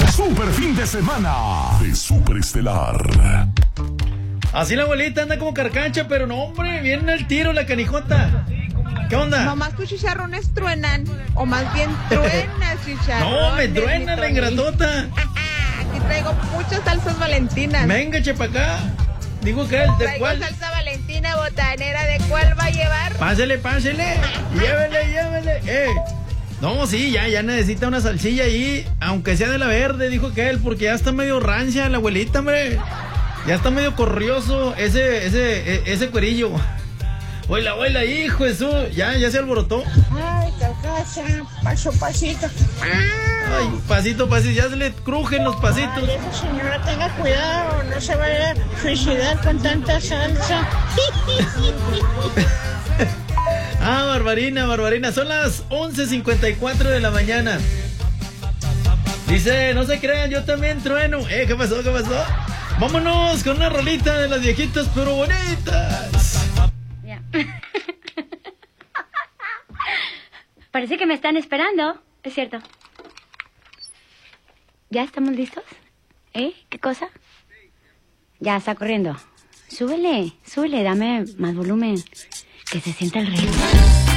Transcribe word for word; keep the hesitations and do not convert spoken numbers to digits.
Super fin de semana de Superestelar. Así la abuelita anda como carcancha, pero no, hombre, viene al tiro la canijota. ¿Qué onda? Nomás tus chicharrones truenan, o más bien truenas chicharrones. No, me truena la ingratota. Aquí traigo muchas salsas valentinas. Venga, chepa acá. Digo que el de Traigo cuál. salsa valentina botanera, ¿de cuál va a llevar? Pásele, pásele. Llévele, llévele. Eh. No, sí, ya, ya necesita una salsilla ahí, aunque sea de la verde, dijo que él, porque ya está medio rancia la abuelita, hombre. Ya está medio corrioso ese, ese, e- ese cuerillo. Oila, oila, hijo de su, ya, ya se alborotó. Ay, carcacha, paso, pasito. Ay, pasito, pasito, ya se le crujen los pasitos. Ay, esa señora tenga cuidado, no se vaya a suicidar con tanta salsa. Ah, Barbarina, Barbarina, son las once cincuenta y cuatro de la mañana. Dice, no se crean, yo también trueno. Eh, ¿qué pasó, qué pasó? Vámonos con una rolita de las viejitas pero bonitas. Ya. Parece que me están esperando, es cierto. ¿Ya estamos listos? ¿Eh? ¿Qué cosa? Ya está corriendo. Súbele, súbele, dame más volumen. Que se sienta el ritmo.